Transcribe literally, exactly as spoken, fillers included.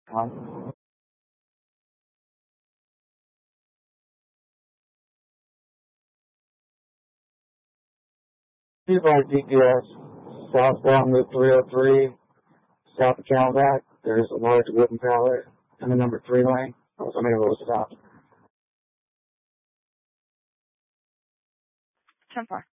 Um, Here's our G P S. Southbound Loop three oh three, south of Camelback. There's a large wooden pallet in the number three lane. Oh, somebody rolls it out. ten four.